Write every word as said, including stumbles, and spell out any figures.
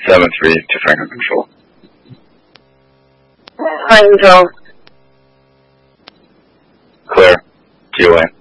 seven three to Franklin Control. Franklin Control. Clear. G O A.